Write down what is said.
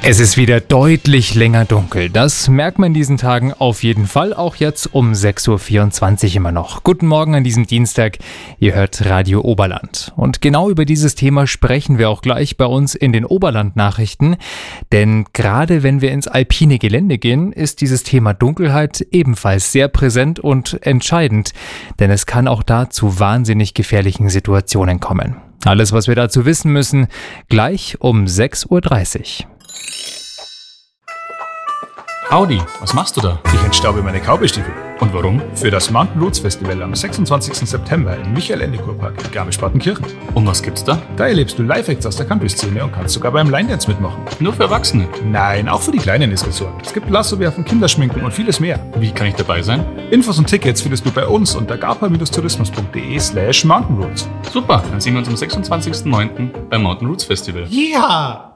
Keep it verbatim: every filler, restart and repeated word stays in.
Es ist wieder deutlich länger dunkel. Das merkt man in diesen Tagen auf jeden Fall, auch jetzt um sechs Uhr vierundzwanzig immer noch. Guten Morgen an diesem Dienstag, ihr hört Radio Oberland. Und genau über dieses Thema sprechen wir auch gleich bei uns in den Oberland-Nachrichten. Denn gerade wenn wir ins alpine Gelände gehen, ist dieses Thema Dunkelheit ebenfalls sehr präsent und entscheidend. Denn es kann auch da zu wahnsinnig gefährlichen Situationen kommen. Alles, was wir dazu wissen müssen, gleich um sechs Uhr dreißig. Audi, was machst du da? Ich entstaube meine Cowboy-Stiefel. Und warum? Für das Mountain Roots Festival am sechsundzwanzigsten September im Michael-Ende-Kurpark in Garmisch-Partenkirchen. Und was gibt's da? Da erlebst du Live-Acts aus der Country-Szene und kannst sogar beim Line-Dance mitmachen. Nur für Erwachsene? Nein, auch für die Kleinen ist gesorgt. Es gibt Lassowerfen, Kinderschminken und vieles mehr. Wie kann ich dabei sein? Infos und Tickets findest du bei uns unter garpa-tourismus.de slash Mountain Roots. Super, dann sehen wir uns am sechsundzwanzigsten neunten beim Mountain Roots Festival. Ja!